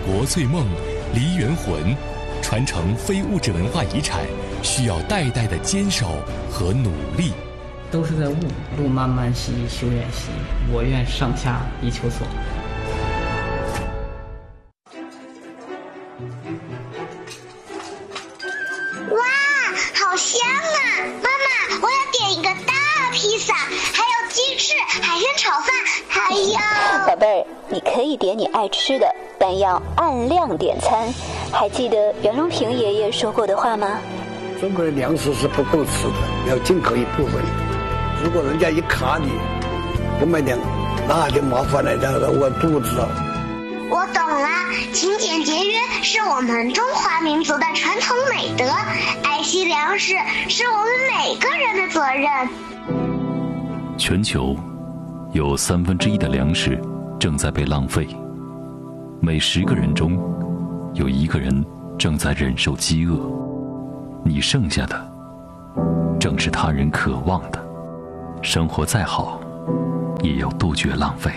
国粹梦、梨园魂，传承非物质文化遗产，需要代代的坚守和努力。 都是在悟，路漫漫兮修远兮，我愿上下一求索。 哇，好香啊！妈妈，我要点一个大披萨，还有鸡翅、海鲜炒饭，还有…… 宝贝儿，你可以点你爱吃的，但要按量点餐。还记得袁隆平爷爷说过的话吗？ 中国的粮食是不够吃的，要进口一部分。如果人家一卡你，不买粮，那就麻烦了，这饿肚子了。 我懂了，勤俭节约是我们中华民族的传统美德，爱惜粮食是我们每个人的责任。 全球有1/3的粮食正在被浪费，每10个人中有1个人正在忍受饥饿。你剩下的正是他人渴望的。生活再好，也要杜绝浪费。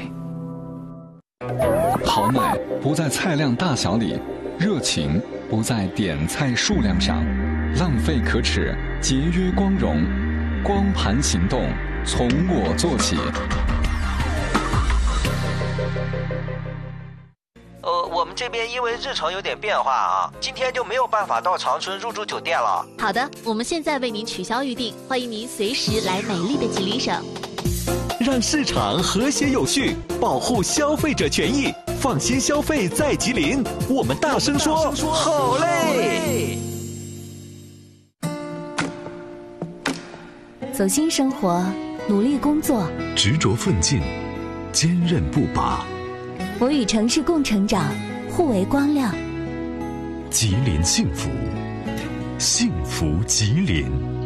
好奶不在菜量大小里，热情不在点菜数量上，浪费可耻，节约光荣，光盘行动从我做起。 我们这边因为日程有点变化啊，今天就没有办法到长春入住酒店了。 好的，我们现在为您取消预定，欢迎您随时来美丽的吉林省。 让市场和谐有序，保护消费者权益，放心消费在吉林。我们大声说，好嘞！ 走心生活，努力工作， 执着奋进，坚韧不拔。 我与城市共成长，互为光亮。 吉林幸福，幸福吉林。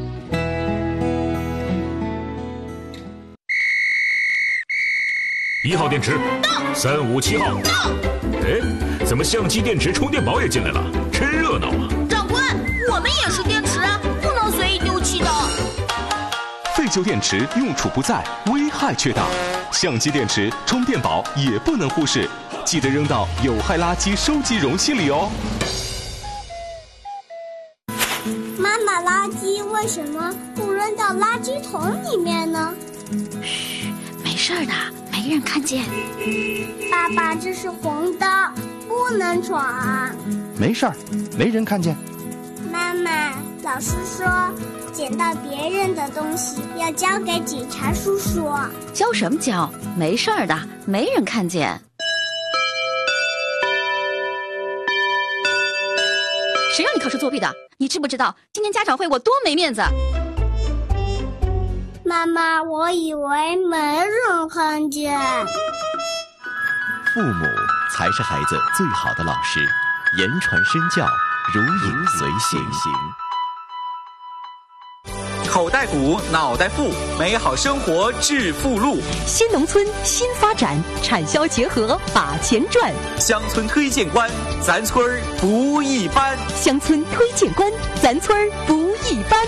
1号电池到，357号到。哎，怎么相机电池充电宝也进来了？真热闹啊！ 长官，我们也是电池啊，不能随意丢弃的。 废旧电池用处不在，危害却大。相机电池、充电宝也不能忽视，记得扔到有害垃圾收集容器里哦。 妈妈，垃圾为什么不扔到垃圾桶里面呢？ 嘘，没事的，没人看见。 爸爸，这是红灯，不能闯。 没事儿，没人看见。 妈妈，老师说捡到别人的东西要交给警察叔叔。 交什么交？没事儿的，没人看见。谁让你考试作弊的？你知不知道今天家长会我多没面子？ 妈妈，我以为没人看见。 父母才是孩子最好的老师，言传身教，如影随形。 口袋鼓，脑袋富，美好生活致富路。 新农村新发展，产销结合把钱赚。 乡村推荐官，咱村儿不一般。 乡村推荐官，咱村儿不一般。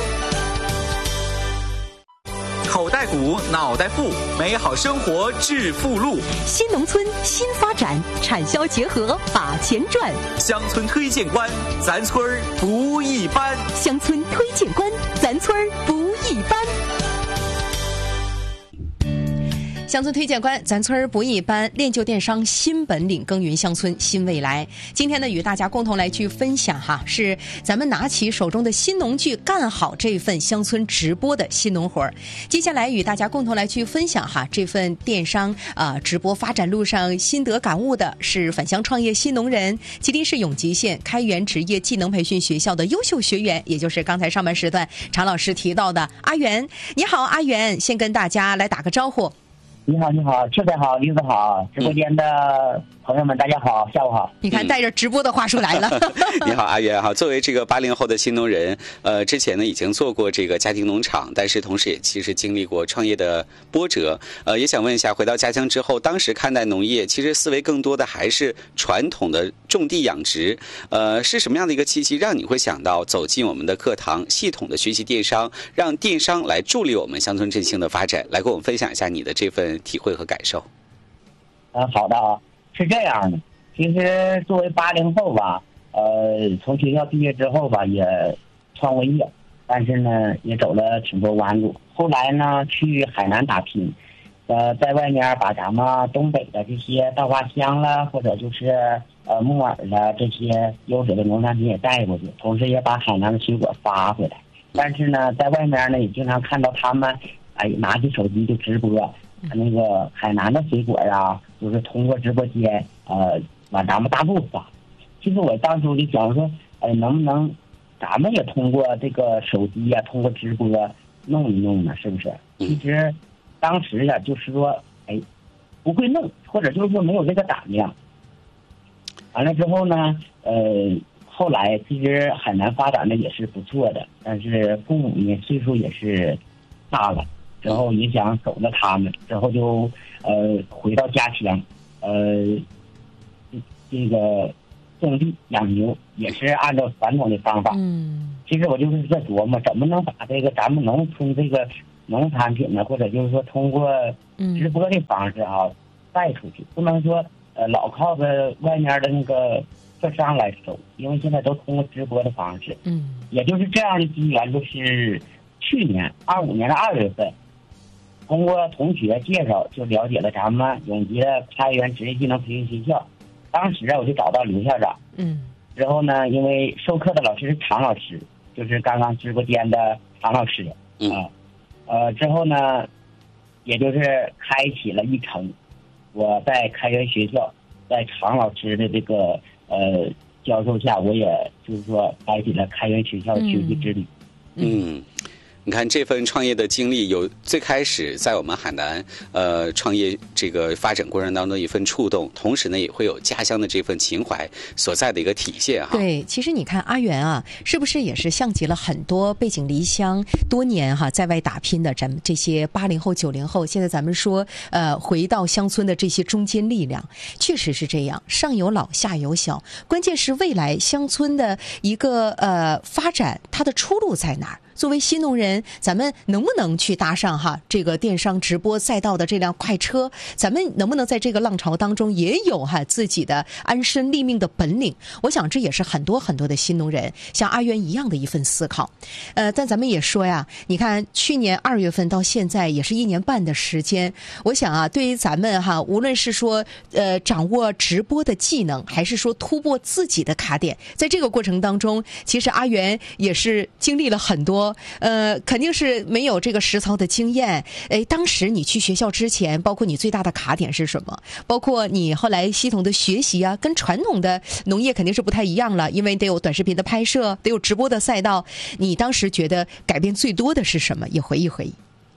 口袋鼓，脑袋富，美好生活致富路。 新农村新发展，产销结合把钱赚。 乡村推荐官，咱村儿不一般。 乡村推荐官，咱村儿不一般。乡村推荐官，咱村儿不一般，练就电商新本领，耕耘乡村新未来。今天呢，与大家共同来去分享是咱们拿起手中的新农具，干好这份乡村直播的新农活。接下来与大家共同来去分享这份电商直播发展路上心得感悟的是返乡创业新农人，吉林市永吉县开源职业技能培训学校的优秀学员，也就是刚才上半时段常老师提到的阿元。你好，阿元，先跟大家来打个招呼。 你好，你好，车仔好，林子好，直播间的朋友们，大家好，下午好。 你看，带着直播的话术来了。 你好，阿元哈。作为这个80后的新农人，之前呢已经做过这个家庭农场，但是同时也其实经历过创业的波折。也想问一下，回到家乡之后，当时看待农业，其实思维更多的还是传统的种地养殖。是什么样的一个契机让你会想到走进我们的课堂，系统的学习电商，让电商来助力我们乡村振兴的发展？来跟我们分享一下你的这份体会和感受。 好的啊，是这样的， 其实作为80后吧，从学校毕业之后吧，也创过业，但是呢，也走了挺多弯路。后来呢，去海南打拼，在外面把咱们东北的这些稻花香啦，或者就是木耳啦这些优质的农产品也带过去，同时也把海南的水果发回来。但是呢，在外面呢，也经常看到他们，拿起手机就直播，那个海南的水果啊，就是通过直播间，往咱们大陆发。其实我当时我就想说，能不能咱们也通过这个手机呀，通过直播弄一弄呢？是不是？其实当时呀，就是说，不会弄，或者就是说没有这个胆量。完了之后呢，后来其实海南发展的也是不错的，但是父母呢岁数也是大了，之后也想走了他们，之后就回到家乡，这个种地养牛也是按照传统的方法。其实我就是在琢磨，怎么能把这个咱们农村这个农产品呢，或者就是说通过直播的方式带出去，不能说老靠着外面的那个客商来收，因为现在都通过直播的方式。也就是这样的机缘，就是去年25年的2月份，通过同学介绍就了解了咱们永吉的开源职业技能培训学校。当时我就找到刘校长。之后呢，因为授课的老师是常老师，就是刚刚直播间的常老师之后呢，也就是开启了一程。我在开源学校，在常老师的这个教授下，我也就是说开启了开源学校的学习之旅。 你看这份创业的经历，有最开始在我们海南创业这个发展过程当中一份触动，同时呢也会有家乡的这份情怀所在的一个体现哈。 对，其实你看阿元啊，是不是也是像极了很多背井离乡多年在外打拼的咱们这些80后90后，现在咱们说回到乡村的这些中坚力量，确实是这样，上有老下有小，关键是未来乡村的一个发展，它的出路在哪儿？作为新农人，咱们能不能去搭上这个电商直播赛道的这辆快车？咱们能不能在这个浪潮当中也有自己的安身立命的本领？我想这也是很多很多的新农人像阿元一样的一份思考。但咱们也说呀，你看去年2月份到现在也是1年半的时间，我想对于咱们无论是说掌握直播的技能，还是说突破自己的卡点，在这个过程当中，其实阿元也是经历了很多。肯定是没有这个实操的经验。当时你去学校之前，包括你最大的卡点是什么？包括你后来系统的学习啊，跟传统的农业肯定是不太一样了，因为得有短视频的拍摄，得有直播的赛道。你当时觉得改变最多的是什么？也回忆回忆。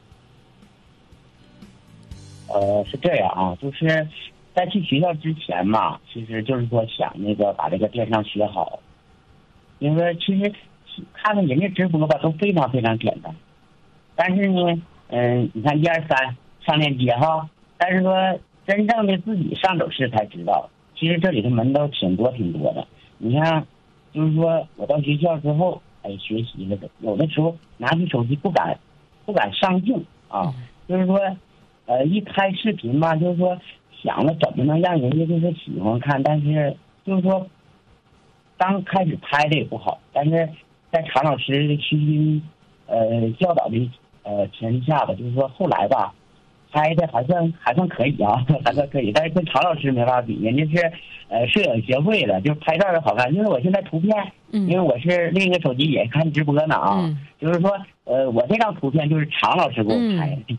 是这样啊，就是在去学校之前嘛，其实就是说想那个把这个电商学好，因为其实看看人家直播吧，都非常非常简单，但是呢，你看1、2、3上链接但是说真正的自己上手试才知道，其实这里的门都挺多的。你看，就是说我到学校之后，学习了的，有的时候拿起手机不敢上镜啊，就是说，一开视频吧，就是说想了怎么能让人家就是喜欢看，但是就是说刚开始拍的也不好，但是在常老师的虚心教导的前提下吧，就是说后来吧，拍的还算可以啊，还算可以，但是跟常老师没法比，人家是摄影协会的，就是拍照也好看。因为我现在图片，因为我是另一个手机也看直播呢啊，就是说我这张图片就是常老师给我拍的，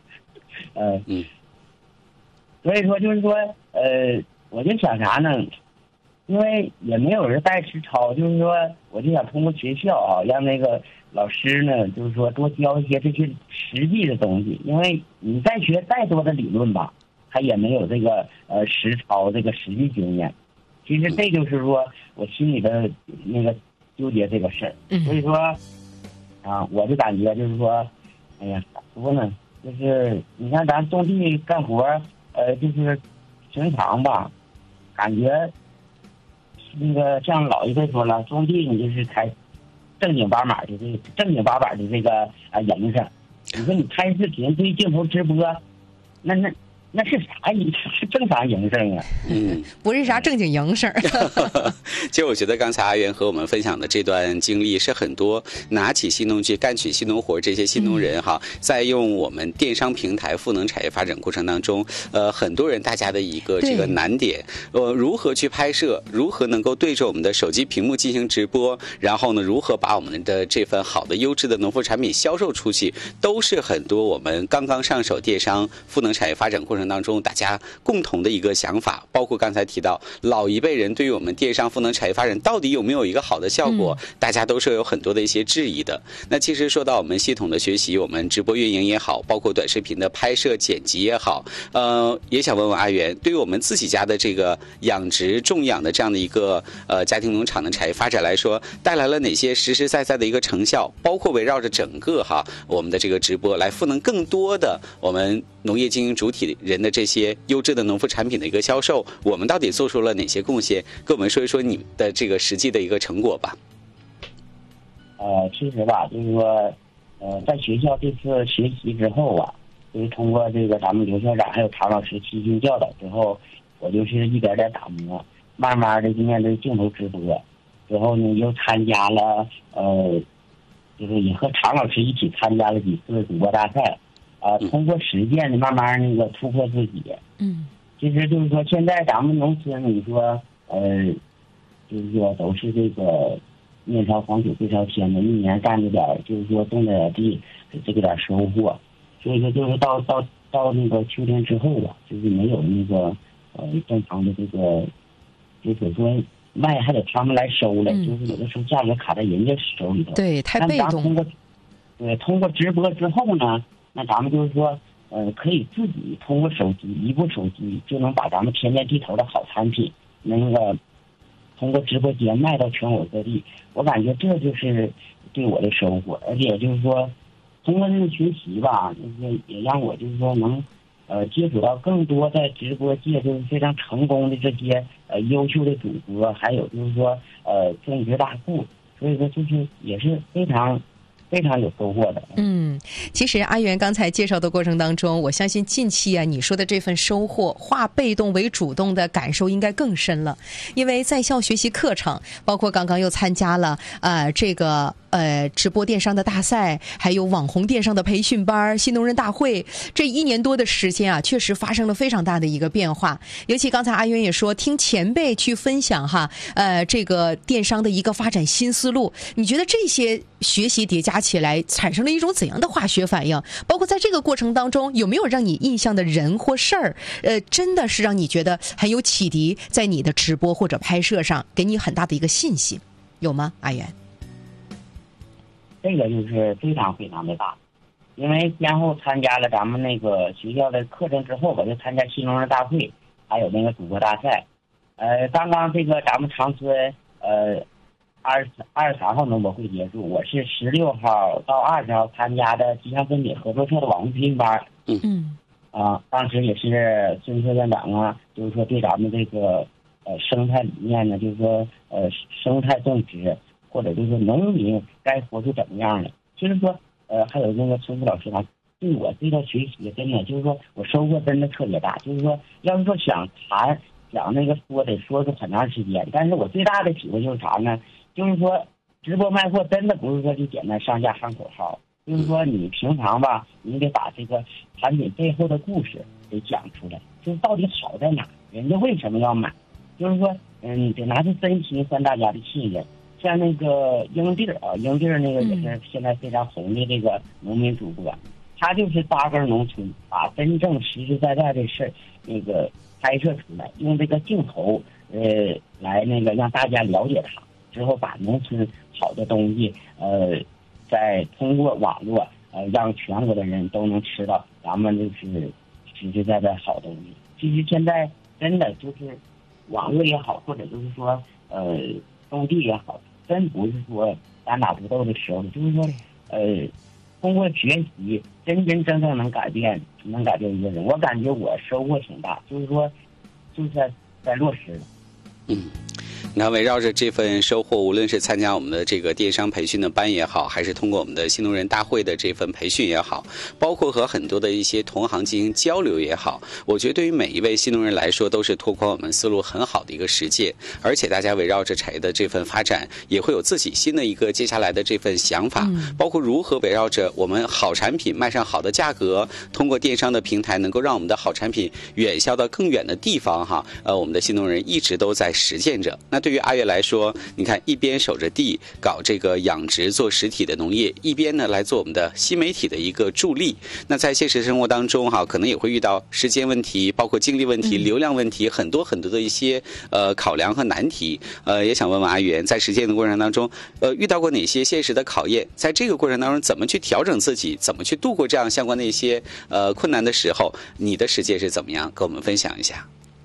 所以说就是说我就想啥呢？因为也没有人带实操，就是说我就想通过学校让那个老师呢，就是说多教一些这些实际的东西。因为你再学再多的理论吧，他也没有这个实操这个实际经验。其实这就是说我心里的那个纠结这个事儿。所以说我就感觉就是说，哎呀，咋说呢？就是你看咱种地干活，就是平常吧，感觉。那个像老一辈说了，种地你就是开正经八百的这个营生。你说你开视频对镜头直播，那那是啥营？是正常营生啊？ 不是啥正经营生。 其实我觉得刚才阿元和我们分享的这段经历，是很多拿起新农具干起新农活这些新农人哈，在用我们电商平台赋能产业发展过程当中，很多人大家的一个这个难点，如何去拍摄，如何能够对着我们的手机屏幕进行直播，然后呢，如何把我们的这份好的优质的农副产品销售出去，都是很多我们刚刚上手电商赋能产业发展过程当中大家共同的一个想法。包括刚才提到老一辈人对于我们电商赋能产业发展到底有没有一个好的效果，大家都是有很多的一些质疑的。那其实说到我们系统的学习，我们直播运营也好，包括短视频的拍摄剪辑也好，也想问问阿元，对于我们自己家的这个养殖种养的这样的一个家庭农场的产业发展来说，带来了哪些实实在在的一个成效？包括围绕着整个我们的这个直播来赋能更多的我们农业经营主体人的这些优质的农副产品的一个销售，我们到底做出了哪些贡献？跟我们说一说你的这个实际的一个成果吧。 其实吧，就是说，在学校这次学习之后啊，就是通过这个咱们刘校长还有常老师悉心教导之后，我就是一点点打磨，慢慢的就面对镜头直播，之后呢又参加了就是也和常老师一起参加了几次主播大赛，通过实践的慢慢那个突破自己。其实就是说现在咱们农村，你说就是说都是这个面朝黄土背朝天的，一年干着点，就是说种点地，这个点收获。所以说就是到那个秋天之后吧，就是没有那个正常的这个，就是说卖还得他们来收了，就是有的时候价格卡在人家手里头。 对，太被动。 通过直播之后呢，那咱们就是说可以自己通过手机，一部手机就能把咱们田间地头的好产品那个通过直播间卖到全国各地。我感觉这就是对我的收获，而且就是说通过这个学习吧，就是也让我就是说能接触到更多在直播界就是非常成功的这些优秀的主播，还有就是说种植大户，所以说就是也是非常有收获的。 其实阿元刚才介绍的过程当中，我相信近期啊，你说的这份收获，化被动为主动的感受应该更深了。因为在校学习课程，包括刚刚又参加了这个直播电商的大赛，还有网红电商的培训班、新农人大会，这1年多的时间啊，确实发生了非常大的一个变化。尤其刚才阿元也说，听前辈去分享这个电商的一个发展新思路，你觉得这些学习叠加起来产生了一种怎样的化学反应？包括在这个过程当中，有没有让你印象的人或事儿，真的是让你觉得很有启迪，在你的直播或者拍摄上给你很大的一个信心，有吗？阿元？ 这个就是非常非常的大，因为先后参加了咱们那个学校的课程之后，我就参加新农人大会，还有那个主播大赛。刚刚这个咱们长春23号农博会结束，我是16号到20号参加的吉祥分品合作社的网红培训班。当时也是孙科院长啊，就是说对咱们这个生态理念呢，就是说生态种植，或者就是农民该活出怎么样的。其实说还有那个孙副老师对我这个学习真的就是说我收获真的特别大。就是说要是说想那个得说是很长时间，但是我最大的体会就是啥呢？就是说直播卖货真的不是说就简单上架喊口号，就是说你平常吧，你得把这个产品背后的故事得讲出来，就是到底好在哪，人家为什么要买，就是说你得拿出真心换大家的信任。像那个英弟那个也是现在非常红的这个农民主播，他就是扎根农村，把真正实实在在的事那个拍摄出来，用这个镜头来那个让大家了解他，之后把农村好的东西再通过网络让全国的人都能吃到咱们就是实实在在好东西。其实现在真的就是网络也好，或者就是说种地也好，真不是说单打独斗的时候，就是说通过学习真正能改变一个人。我感觉我收获挺大，就是说就是在落实了。 那围绕着这份收获，无论是参加我们的这个电商培训的班也好，还是通过我们的新农人大会的这份培训也好，包括和很多的一些同行进行交流也好，我觉得对于每一位新农人来说，都是拓宽我们思路很好的一个实践。而且大家围绕着产业的这份发展，也会有自己新的一个接下来的这份想法，包括如何围绕着我们好产品卖上好的价格，通过电商的平台能够让我们的好产品远销到更远的地方哈。我们的新农人一直都在实践着。那对于阿月来说，你看一边守着地搞这个养殖做实体的农业，一边呢来做我们的新媒体的一个助力。那在现实生活当中哈，可能也会遇到时间问题，包括精力问题、流量问题，很多很多的一些考量和难题。也想问问阿元，在实践的过程当中，遇到过哪些现实的考验？在这个过程当中，怎么去调整自己，怎么去度过这样相关的一些困难的时候？你的实践是怎么样？跟我们分享一下。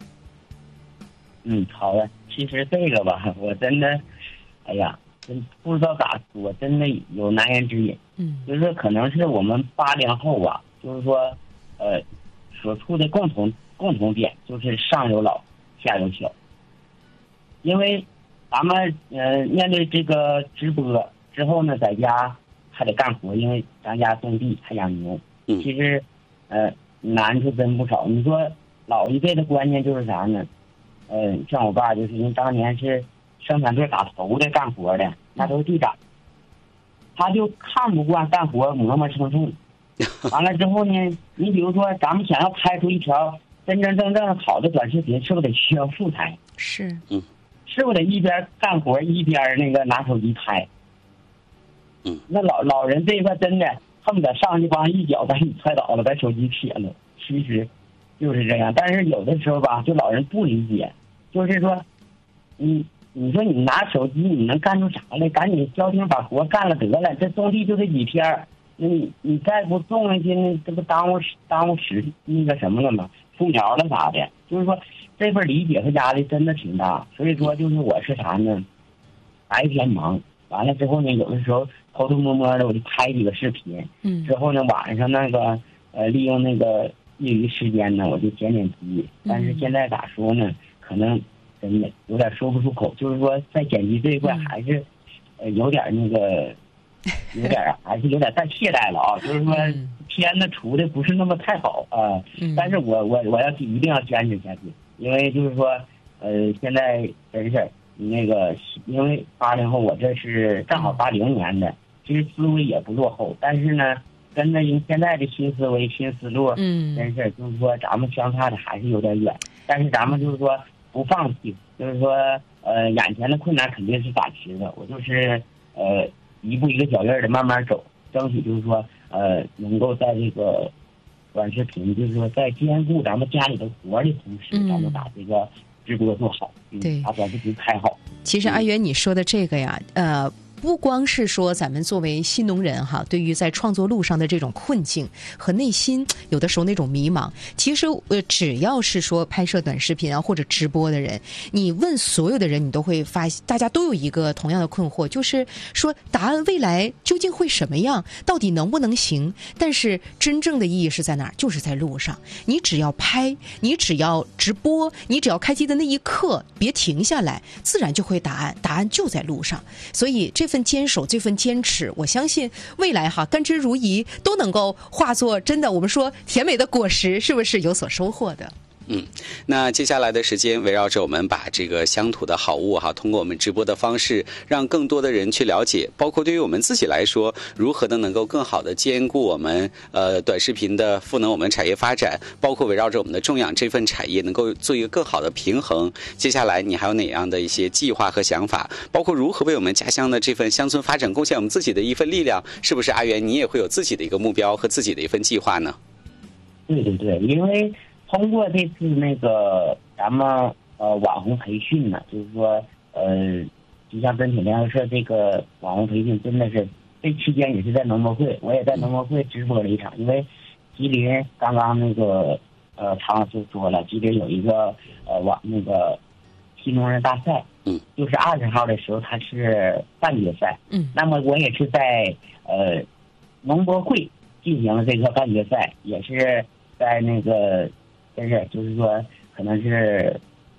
好的。其实这个吧，我真的，哎呀，真不知道咋说，真的有难言之隐。就是可能是我们80后吧，就是说，所处的共同点就是上有老，下有小。因为咱们面对这个直播之后呢，在家还得干活，因为咱家种地还养牛。其实难处真不少。你说老一辈的观念就是啥呢？像我爸就是因为当年是生产队打头的干活的，那都是队长，他就看不惯干活磨磨蹭蹭。完了之后呢，你比如说咱们想要拍出一条真真正正好的短视频，是不是得需要素材？ 是， 是不是得一边干活一边那个拿手机拍？那老人这一块真的恨不得上去帮一脚把你踹倒了，把手机撇了。其实就是这样，但是有的时候吧，就老人不理解。就是说，你说你拿手机你能干出啥来？赶紧消停把活干了得了，这种地就这几天，你再不种下去，那这不耽误时那个什么了吗？出苗了啥的。就是说这份理解和压力真的挺大，所以说就是我是啥呢？白天忙完了之后呢，有的时候偷偷摸摸的我就拍几个视频，之后呢晚上那个利用那个业余时间呢，我就剪辑。但是现在咋说呢？可能真的有点说不出口，就是说在剪辑这一块还是有点那个，还是有点太懈怠了啊。就是说片子出的不是那么太好啊，但是我要一定要坚持下去，因为就是说现在真是那个，因为80后我这是正好80年的，其实思维也不落后，但是呢，跟着现在的新思维、新思路，真是就是说咱们相差的还是有点远，但是咱们就是说不放弃，就是说眼前的困难肯定是暂时的，我就是一步一个脚印的慢慢走，争取就是说能够在这个短视频，就是说在兼顾咱们家里的活的同时，咱们把这个直播做好，把短视频开好。 其实阿元你说的这个呀，不光是说咱们作为新农人哈，对于在创作路上的这种困境和内心有的时候那种迷茫，其实只要是说拍摄短视频啊或者直播的人，你问所有的人，你都会发现大家都有一个同样的困惑，就是说答案未来究竟会什么样，到底能不能行？但是真正的意义是在哪儿？就是在路上。你只要拍，你只要直播，你只要开机的那一刻别停下来，自然就会答案就在路上。所以这份坚守，这份坚持，我相信未来哈甘之如饴，都能够化作真的我们说甜美的果实，是不是有所收获的？ 那接下来的时间，围绕着我们把这个乡土的好物哈，通过我们直播的方式，让更多的人去了解，包括对于我们自己来说，如何的能够更好的兼顾我们短视频的赋能我们产业发展，包括围绕着我们的种养这份产业，能够做一个更好的平衡。接下来你还有哪样的一些计划和想法？包括如何为我们家乡的这份乡村发展贡献我们自己的一份力量？是不是阿元你也会有自己的一个目标和自己的一份计划呢？ 对，因为通过这次那个咱们网红培训呢，就是说就像真铁联合社这个网红培训，真的是这期间也是在农博会，我也在农博会直播了一场，因为吉林刚刚那个常老师说了，吉林有一个那个新农人大赛，就是20号的时候它是半决赛，那么我也是在农博会进行了这个半决赛，也是在那个。真是，就是说，可能是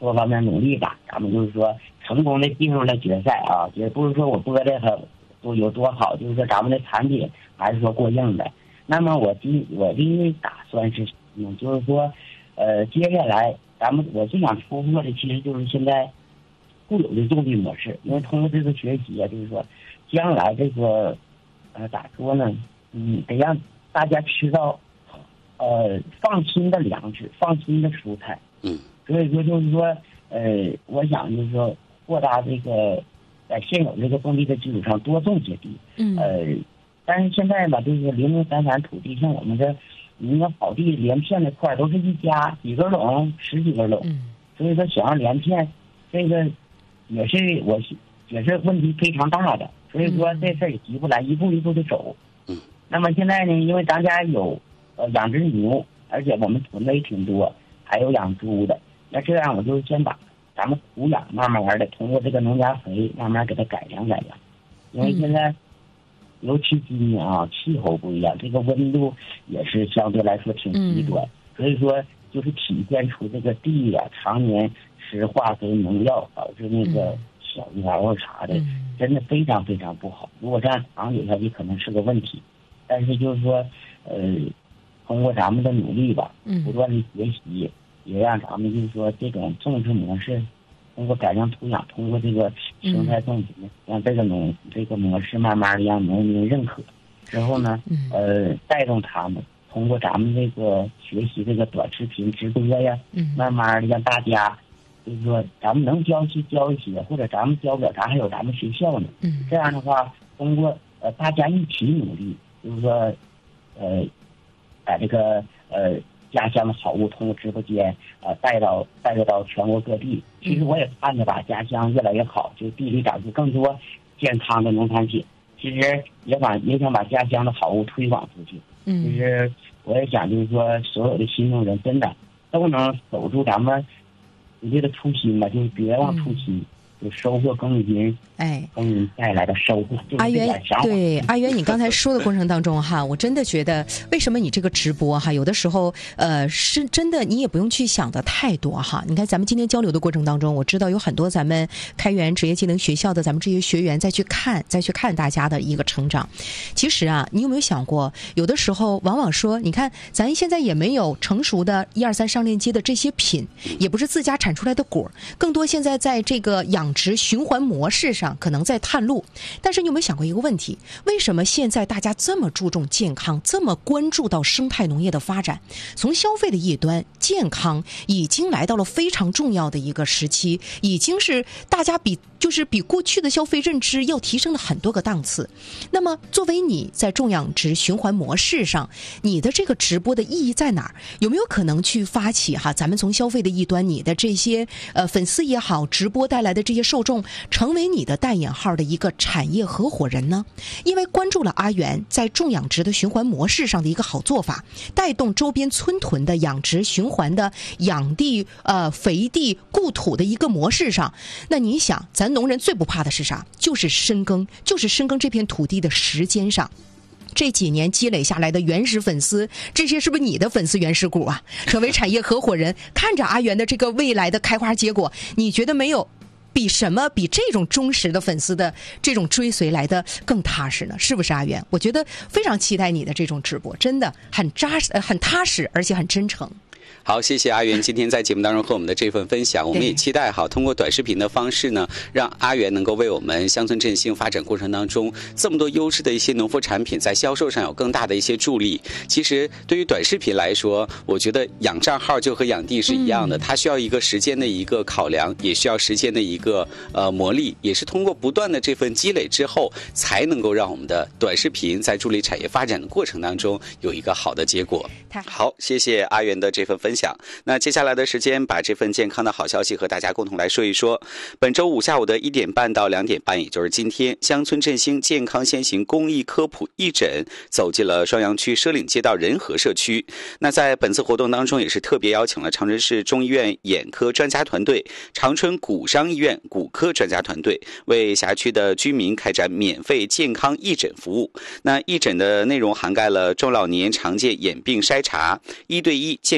多方面努力吧，咱们就是说成功的进入了决赛啊，也不是说我播的有多好，就是说咱们的产品还是说过硬的。那么我的打算是就是说接下来我最想突破的其实就是现在固有的作弊模式，因为通过这个学习啊，就是说将来这个咋说呢，得让大家吃到放心的粮食，放心的蔬菜。所以说就是说我想就是说扩大这个在现有这个种地的基础上多种些地。但是现在吧，就是零零散散土地，像我们这一个好地连片的块都是一家几根垄10几根垄，所以说想要连片，这个也是问题非常大的。所以说这事儿也急不来，一步一步的走。那么现在呢，因为咱家有养殖牛，而且我们囤的也挺多，还有养猪的。那这样我就先把咱们土养慢慢的通过这个农家肥慢慢给它改良。因为现在尤其今年啊，气候不一样，这个温度也是相对来说挺极端，所以说就是体现出这个地呀常年吃化肥农药，导致那个小苗啥的，真的非常非常不好。如果这样长久下去，可能是个问题。但是就是说，通过咱们的努力吧，不断的学习，也让咱们就是说这种种植模式，通过改良土壤，通过这个生态种植，让这个模式慢慢的让农民认可。之后呢，带动他们通过咱们这个学习这个短视频直播呀，慢慢的让大家就是说咱们能教一些，或者咱们教不了，咱还有咱们学校呢。这样的话，通过大家一起努力，就是说把这个家乡的好物通过直播间带到全国各地。其实我也看着把家乡越来越好，就地里长出更多健康的农产品。其实也想把家乡的好物推广出去。其实我也想就是说，所有的新农人真的都能守住咱们这个初心吧，就是别忘初心。就收获耕耘，耕耘带来的收获。 阿元，对阿元，你刚才说的过程当中哈，我真的觉得，为什么你这个直播哈，有的时候是真的，你也不用去想的太多哈。你看咱们今天交流的过程当中，我知道有很多咱们开源职业技能学校的咱们这些学员再去看大家的一个成长。其实啊，你有没有想过，有的时候往往说，你看咱现在也没有成熟的1、2、3上链接的这些品，也不是自家产出来的果，更多现在在这个养殖循环模式上可能在探路。但是你有没有想过一个问题，为什么现在大家这么注重健康，这么关注到生态农业的发展？从消费的一端，健康已经来到了非常重要的一个时期，已经是大家比过去的消费认知要提升了很多个档次。那么作为你在种养殖循环模式上，你的这个直播的意义在哪儿？有没有可能去发起咱们从消费的一端，你的这些粉丝也好，直播带来的这些受众，成为你的带引号的一个产业合伙人呢？因为关注了阿元在种养殖的循环模式上的一个好做法，带动周边村屯的养殖循环的养地肥地固土的一个模式上，那你想咱农人最不怕的是啥？就是深耕这片土地的时间上。这几年积累下来的原始粉丝，这些是不是你的粉丝原始股啊？成为产业合伙人，看着阿元的这个未来的开花结果，你觉得没有比这种忠实的粉丝的这种追随来的更踏实呢？是不是阿元？我觉得非常期待你的这种直播，真的很扎实、很踏实，而且很真诚。 好，谢谢阿元今天在节目当中和我们的这份分享。我们也期待通过短视频的方式呢，让阿元能够为我们乡村振兴发展过程当中这么多优质的一些农副产品在销售上有更大的一些助力。其实对于短视频来说，我觉得养账号就和养地是一样的，它需要一个时间的一个考量，也需要时间的一个磨砺，也是通过不断的这份积累之后，才能够让我们的短视频在助力产业发展的过程当中有一个好的结果。好，谢谢阿元的这份分享。那接下来的时间，把这份健康的好消息和大家共同来说一说。本周五下午的1点半到2点半，也就是今天，乡村振兴健康先行公益科普义诊走进了双阳区奢岭街道仁和社区。那在本次活动当中，也是特别邀请了长春市中医院眼科专家团队、长春骨伤医院骨科专家团队，为辖区的居民开展免费健康义诊服务。那义诊的内容涵盖了中老年常见眼病筛查、1对1健康问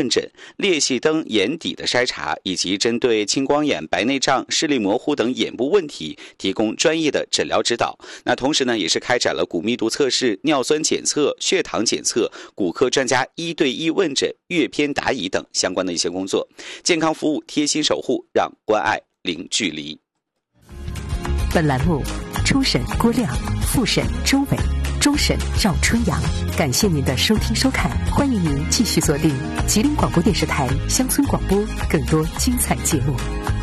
问诊、裂隙灯眼底的筛查，以及针对青光眼、白内障、视力模糊等眼部问题提供专业的诊疗指导。那同时呢，也是开展了骨密度测试、尿酸检测、血糖检测、骨科专家1对1问诊、阅片答疑等相关的一些工作。健康服务贴心守护，让关爱零距离。 本栏目初审郭亮，复审周伟，终审赵春阳。感谢您的收听收看，欢迎您继续锁定吉林广播电视台乡村广播，更多精彩节目。